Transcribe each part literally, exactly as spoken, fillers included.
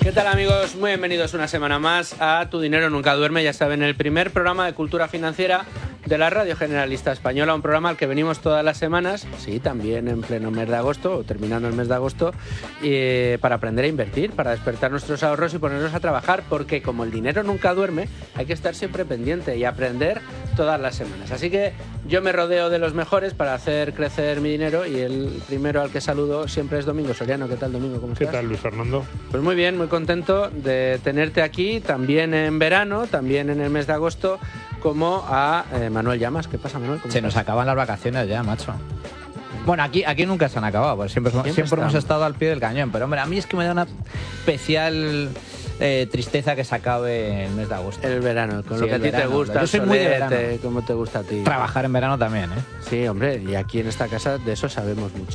¿Qué tal, amigos? Muy bienvenidos una semana más a Tu Dinero Nunca Duerme. Ya saben, el primer programa de cultura financiera de la Radio Generalista Española, un programa al que venimos todas las semanas, sí, también en pleno mes de agosto o terminando el mes de agosto, eh, para aprender a invertir, para despertar nuestros ahorros y ponernos a trabajar, porque como el dinero nunca duerme, hay que estar siempre pendiente y aprender todas las semanas. Así que yo me rodeo de los mejores para hacer crecer mi dinero, y el primero al que saludo siempre es Domingo Soriano. ¿Qué tal, Domingo? ¿Cómo estás? ¿Qué tal, Luis Fernando? Pues muy bien, muy contento de tenerte aquí, también en verano, también en el mes de agosto, como a eh, Manuel Llamas. ¿Qué pasa, Manuel? ¿Cómo Se estás? nos acaban las vacaciones ya, macho. Bueno, aquí, aquí nunca se han acabado, pues siempre, siempre, siempre hemos estado al pie del cañón. Pero, hombre, a mí es que me da una especial eh, tristeza que se acabe el mes de agosto. El verano, con Sí, lo que a el ti verano, te gusta, yo soy el muy de solete, verano. como te gusta a ti. Trabajar en verano también, ¿eh? Sí, hombre, y aquí en esta casa de eso sabemos mucho.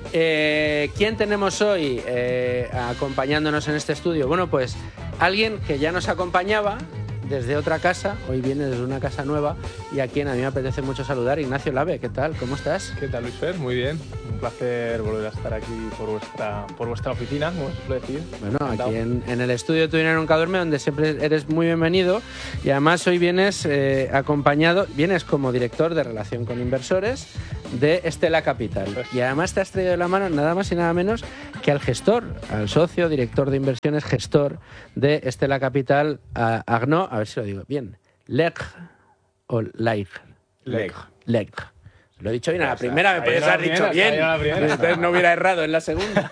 Eh, ¿Quién tenemos hoy eh, acompañándonos en este estudio? Bueno, pues alguien que ya nos acompañaba desde otra casa, hoy viene desde una casa nueva, y a quien a mí me apetece mucho saludar, Ignacio Lave. ¿Qué tal? ¿Cómo estás? ¿Qué tal, Luis Fer? Muy bien. Un placer volver a estar aquí por vuestra, por vuestra oficina, como se suele decir. Bueno, Encantado. aquí en, en el estudio de Tu Dinero Nunca Duerme, donde siempre eres muy bienvenido, y además hoy vienes eh, acompañado, vienes como director de Relación con Inversores de Estela Capital, Pues. y además te has traído de la mano nada más y nada menos que al gestor, al socio, director de inversiones, gestor de Estela Capital, a Arnaud, a ver si lo digo bien, Legre o Laig. Legre. Legre. Lo he dicho bien a la O sea, primera, me ahí podías era la haber dicho primera, bien. ahí era la primera. Entonces no hubiera errado en la segunda.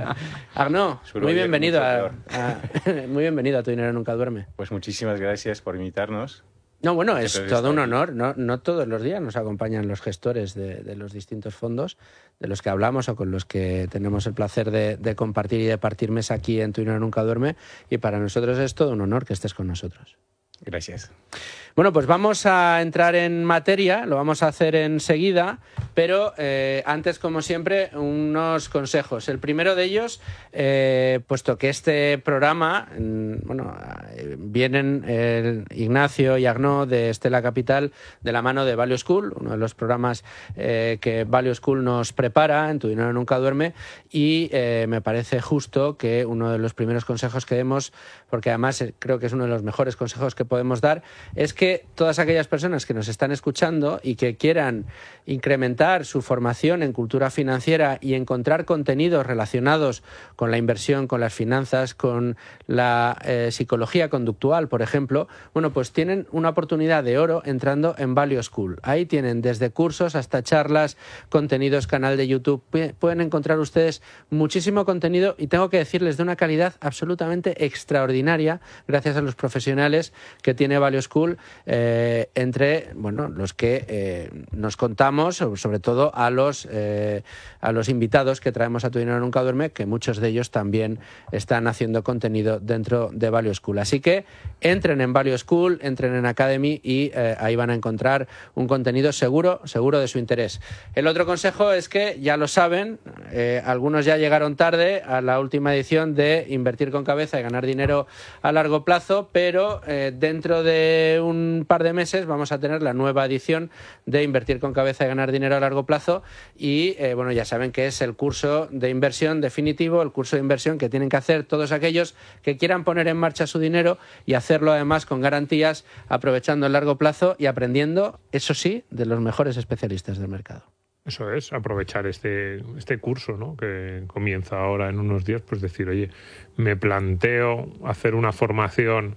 Arnaud, Suelo muy oír bienvenido mucho a, a- muy bienvenido a Tu Dinero Nunca Duerme. Pues muchísimas gracias por invitarnos. No, bueno, es Siempre todo un está aquí. honor. No, no todos los días nos acompañan los gestores de, de los distintos fondos de los que hablamos o con los que tenemos el placer de, de compartir y de partir mesa aquí en Tu Dinero Nunca Duerme, y para nosotros es todo un honor que estés con nosotros. Gracias. Bueno, pues vamos a entrar en materia, lo vamos a hacer enseguida, pero eh, antes, como siempre, unos consejos. El primero de ellos, eh, puesto que este programa, mm, bueno, eh, vienen eh, Ignacio y Arnaud de Estela Capital de la mano de Value School, uno de los programas eh, que Value School nos prepara en Tu Dinero Nunca Duerme, y eh, me parece justo que uno de los primeros consejos que demos, porque además eh, creo que es uno de los mejores consejos que podemos dar, es que todas aquellas personas que nos están escuchando y que quieran incrementar su formación en cultura financiera y encontrar contenidos relacionados con la inversión, con las finanzas, con la eh, psicología conductual, por ejemplo, bueno, pues tienen una oportunidad de oro entrando en Value School. Ahí tienen desde cursos hasta charlas, contenidos, canal de YouTube. Pu- Pueden encontrar ustedes muchísimo contenido, y tengo que decirles de una calidad absolutamente extraordinaria, gracias a los profesionales que tiene Value School, eh, entre bueno, los que eh, nos contamos, sobre todo a los, eh, a los invitados que traemos a Tu Dinero Nunca Duerme, que muchos de ellos también están haciendo contenido dentro de Value School. Así que entren en Value School, entren en Academy, y eh, ahí van a encontrar un contenido seguro, seguro de su interés. El otro consejo es que, ya lo saben, eh, algunos ya llegaron tarde a la última edición de Invertir con Cabeza y Ganar Dinero a Largo Plazo, pero eh, dentro de un par de meses vamos a tener la nueva edición de Invertir con Cabeza y Ganar Dinero a Largo Plazo, y eh, bueno, ya saben que es el curso de inversión definitivo, el curso de inversión que tienen que hacer todos aquellos que quieran poner en marcha su dinero y hacerlo además con garantías, aprovechando el largo plazo y aprendiendo, eso sí, de los mejores especialistas del mercado. Eso es, aprovechar este, este curso, ¿no?, que comienza ahora en unos días, pues decir, oye, me planteo hacer una formación,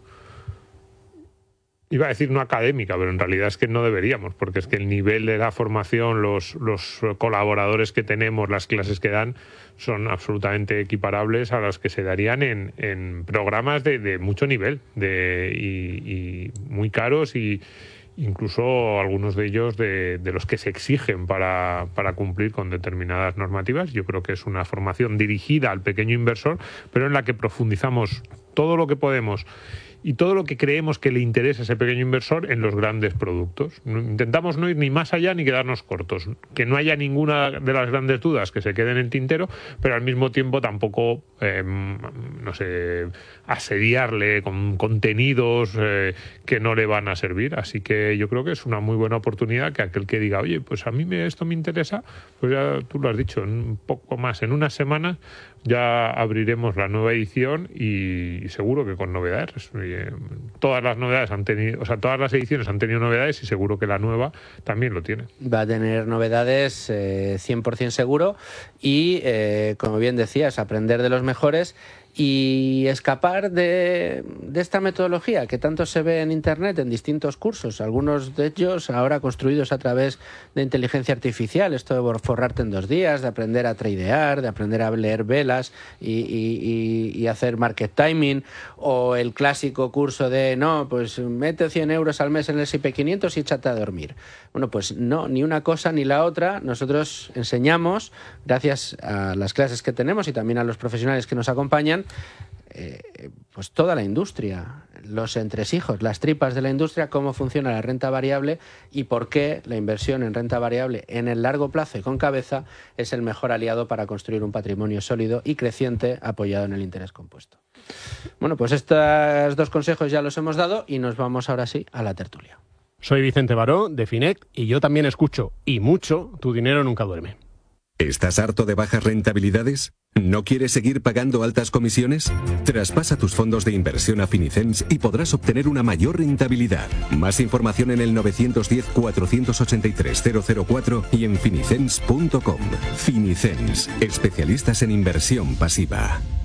iba a decir no académica, pero en realidad es que no deberíamos, porque es que el nivel de la formación, los, los colaboradores que tenemos, las clases que dan, son absolutamente equiparables a las que se darían en, en programas de, de mucho nivel de, y, y muy caros, y incluso algunos de ellos de, de los que se exigen para, para cumplir con determinadas normativas. Yo creo que es una formación dirigida al pequeño inversor, pero en la que profundizamos todo lo que podemos y todo lo que creemos que le interesa a ese pequeño inversor en los grandes productos. Intentamos no ir ni más allá ni quedarnos cortos, que no haya ninguna de las grandes dudas que se quede en el tintero, pero al mismo tiempo tampoco, eh, no sé, asediarle con contenidos eh, que no le van a servir. Así que yo creo que es una muy buena oportunidad que aquel que diga, oye, pues a mí me, esto me interesa, pues ya tú lo has dicho, un poco más, en unas semanas ya abriremos la nueva edición y seguro que con novedades. Todas las novedades han tenido, o sea, todas las ediciones han tenido novedades y seguro que la nueva también lo tiene. Va a tener novedades eh, cien por ciento seguro y, eh, como bien decías, aprender de los mejores y escapar de, de esta metodología que tanto se ve en Internet en distintos cursos, algunos de ellos ahora construidos a través de inteligencia artificial, esto de forrarte en dos días, de aprender a tradear, de aprender a leer velas y, y, y hacer market timing, o el clásico curso de no, pues mete cien euros al mes en el ese y pe quinientos y échate a dormir. Bueno, pues no, ni una cosa ni la otra. Nosotros enseñamos, gracias a las clases que tenemos y también a los profesionales que nos acompañan, Eh, pues toda la industria, los entresijos, las tripas de la industria, cómo funciona la renta variable y por qué la inversión en renta variable en el largo plazo y con cabeza es el mejor aliado para construir un patrimonio sólido y creciente apoyado en el interés compuesto. Bueno, pues estos dos consejos ya los hemos dado y nos vamos ahora sí a la tertulia. Soy Vicente Baró, de Finec, y yo también escucho, y mucho, Tu dinero nunca duerme. ¿Estás harto de bajas rentabilidades? ¿No quieres seguir pagando altas comisiones? Traspasa tus fondos de inversión a Finicens y podrás obtener una mayor rentabilidad. Más información en el nueve uno cero, cuatro ocho tres, cero cero cuatro y en finicens punto com. Finicens, especialistas en inversión pasiva.